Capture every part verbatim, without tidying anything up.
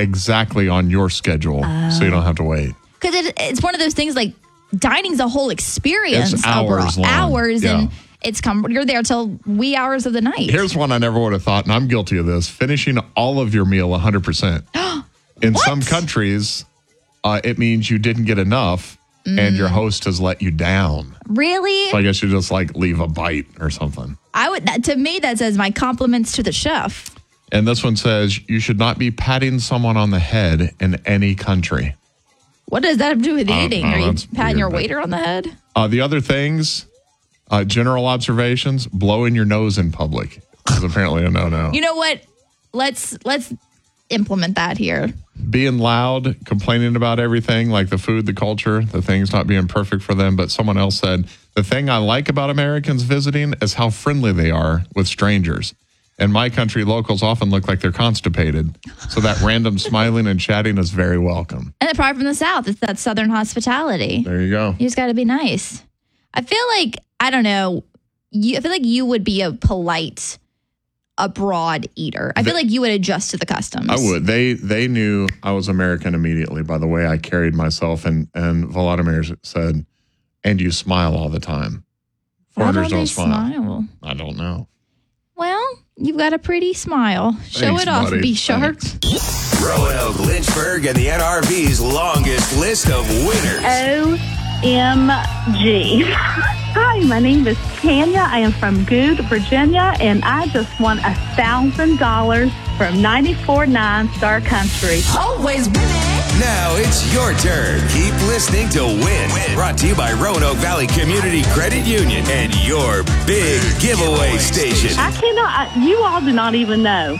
exactly on your schedule, uh, so you don't have to wait. Because it, it's one of those things like dining's a whole experience. It's hours long. Hours, yeah. and it's come. You're there till wee hours of the night. Here's one I never would have thought, and I'm guilty of this: finishing all of your meal one hundred percent. In what? some countries, uh, it means you didn't get enough, mm. and your host has let you down. Really? So I guess you just like leave a bite or something. I would. That, to me, that says my compliments to the chef. And this one says you should not be patting someone on the head in any country. What does that have to do with Uh, eating? no, Are you that's patting weird, your but- waiter on the head? Uh, the other things, uh, general observations: blowing your nose in public is apparently a no-no. You know what? Let's let's implement that here. Being loud, complaining about everything, like the food, the culture, the things not being perfect for them. But someone else said, the thing I like about Americans visiting is how friendly they are with strangers. In my country, locals often look like they're constipated. So that random smiling and chatting is very welcome. And they're probably from the South. It's that Southern hospitality. There you go. You just got to be nice. I feel like, I don't know, you, I feel like you would be a polite abroad eater. I feel They- like you would adjust to the customs. I would. They they knew I was American immediately by the way I carried myself. And, and Volodymyr said, and you smile all the time. Why Foreigners don't they don't smile. smile? I don't know. Well, you've got a pretty smile. Show Thanks, it off, buddy. be sharp. Thanks. Roanoke, Lynchburg, and the N R V's longest list of winners. O M G. Hi, my name is Tanya. I am from Good, Virginia, and I just won a thousand dollars from ninety-four point nine Star Country. Always winning. Now it's your turn. Keep listening to Win. Win. Brought to you by Roanoke Valley Community Credit Union and your big giveaway station. I cannot, I, you all do not even know.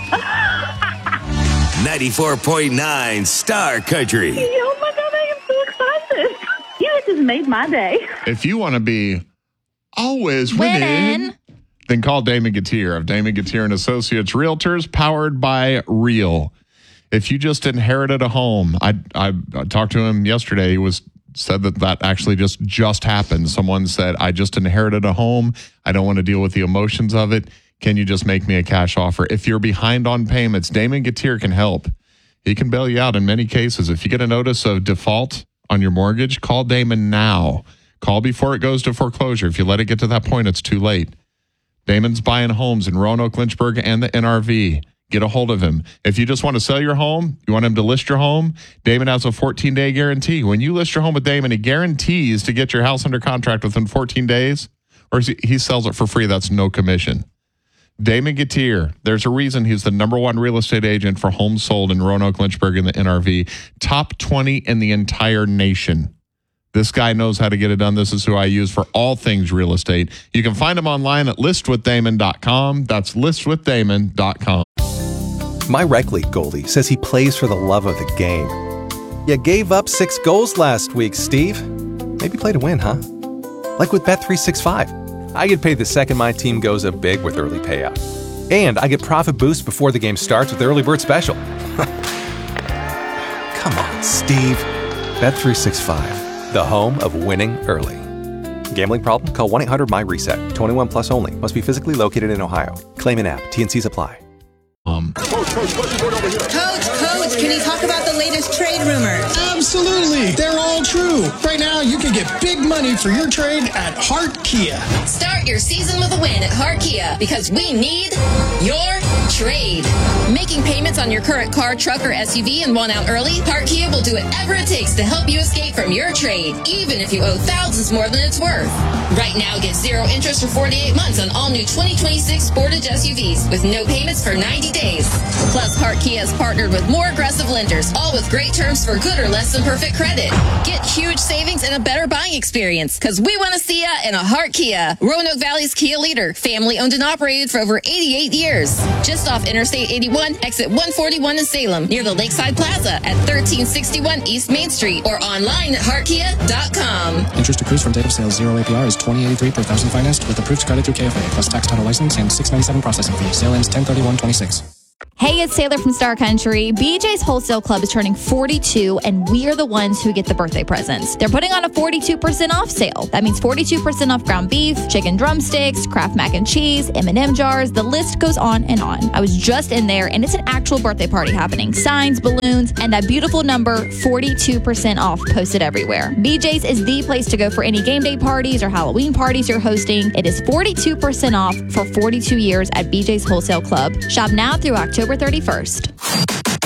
ninety-four point nine Star Country. Oh my God, I am so excited. You just made my day. If you want to be always winning, Winning. then call Damon Gatier of Damon Gatier and Associates Realtors, powered by Real. If you just inherited a home, I, I I talked to him yesterday. He was said that that actually just just happened. Someone said, I just inherited a home. I don't want to deal with the emotions of it. Can you just make me a cash offer? If you're behind on payments, Damon Gatier can help. He can bail you out in many cases. If you get a notice of default on your mortgage, call Damon now. Call before it goes to foreclosure. If you let it get to that point, it's too late. Damon's buying homes in Roanoke, Lynchburg, and the N R V. Get a hold of him. If you just want to sell your home, you want him to list your home, Damon has a fourteen-day guarantee. When you list your home with Damon, he guarantees to get your house under contract within fourteen days, or he sells it for free. That's no commission. Damon Gatier, there's a reason he's the number one real estate agent for homes sold in Roanoke, Lynchburg, and the N R V. Top twenty in the entire nation. This guy knows how to get it done. This is who I use for all things real estate. You can find him online at list with damon dot com. That's list with damon dot com. My rec league goalie says he plays for the love of the game. You gave up six goals last week, Steve. Maybe play to win, huh? Like with Bet three sixty-five. I get paid the second my team goes up big with early payout. And I get profit boost before the game starts with the early bird special. Come on, Steve. Bet three sixty-five, the home of winning early. Gambling problem? Call one eight hundred M Y reset. twenty-one plus only. Must be physically located in Ohio. Claim in app. T and Cs apply. Um, Coach, Coach, can you talk about the latest trade rumors? Absolutely. They're all true. Right now, you can get big money for your trade at Hart Kia. Start your season with a win at Hart Kia because we need your trade. Making payments on your current car, truck, or S U V and want out early? Hart Kia will do whatever it takes to help you escape from your trade, even if you owe thousands more than it's worth. Right now, get zero interest for forty-eight months on all new twenty twenty-six Sportage S U Vs with no payments for ninety days. Plus, Hart Kia has partnered with more aggressive lenders, all with great terms for good or less than perfect credit. Get huge savings and a better buying experience, because we want to see ya in a Hart Kia. Roanoke Valley's Kia leader, family owned and operated for over eighty-eight years. Just off Interstate eighty-one, exit one forty-one in Salem, near the Lakeside Plaza at thirteen sixty-one East Main Street, or online at hart kia dot com. Interest accrues from date of sale. Zero A P R is twenty eighty-three per thousand financed with approved credit through K F A plus tax title license and six ninety-seven processing fee. Sale ends ten thirty-one twenty-six. Hey, it's Taylor from Star Country. B J's Wholesale Club is turning forty-two, and we are the ones who get the birthday presents. They're putting on a forty-two percent off sale. That means forty-two percent off ground beef, chicken drumsticks, Kraft mac and cheese, M and M jars. The list goes on and on. I was just in there, and it's an actual birthday party happening. Signs, balloons, and that beautiful number, forty-two percent off, posted everywhere. B J's is the place to go for any game day parties or Halloween parties you're hosting. It is forty-two percent off for forty-two years at B J's Wholesale Club. Shop now through October thirty-first.